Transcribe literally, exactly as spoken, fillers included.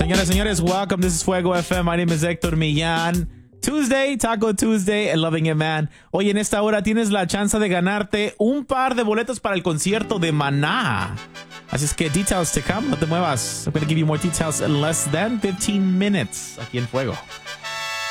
Señoras, señores, welcome. This is Fuego F M. My name is Héctor Millán. Tuesday, Taco Tuesday, and Loving It Man. Hoy en esta hora tienes la chance de ganarte un par de boletos para el concierto de Maná. Así es que details to come. No te muevas. I'm going to give you more details in less than fifteen minutes aquí en Fuego.